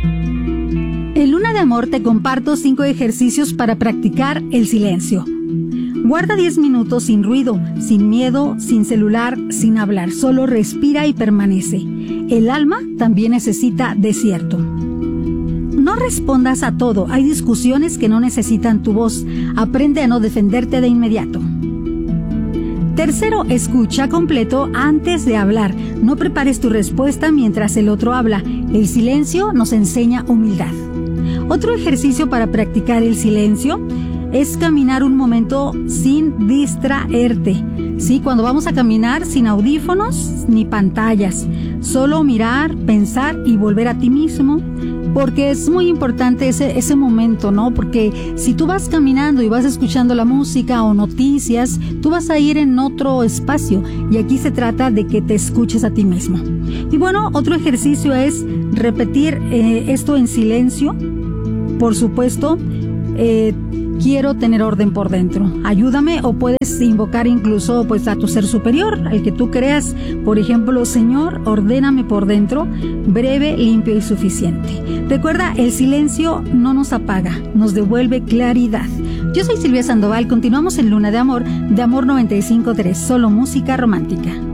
En Luna de Amor te comparto 5 ejercicios para practicar el silencio. Guarda 10 minutos sin ruido, sin miedo, sin celular, sin hablar. Solo respira y permanece. El alma también necesita desierto. No respondas a todo. Hay discusiones que no necesitan tu voz. Aprende a no defenderte de inmediato. Tercero, escucha completo antes de hablar. No prepares tu respuesta mientras el otro habla. El silencio nos enseña humildad. Otro ejercicio para practicar el silencio es caminar un momento sin distraerte. Sí, cuando vamos a caminar sin audífonos ni pantallas. Solo mirar, pensar y volver a ti mismo. Porque es muy importante ese momento, ¿no? Porque si tú vas caminando y vas escuchando la música o noticias, tú vas a ir en otro espacio. Y aquí se trata de que te escuches a ti mismo. Y bueno, otro ejercicio es repetir esto en silencio. Por supuesto, quiero tener orden por dentro. Ayúdame, o puedes invocar incluso pues a tu ser superior, al que tú creas. Por ejemplo, Señor, ordéname por dentro, breve, limpio y suficiente. Recuerda, el silencio no nos apaga, nos devuelve claridad. Yo soy Silvia Sandoval, continuamos en Luna de Amor 95.3, solo música romántica.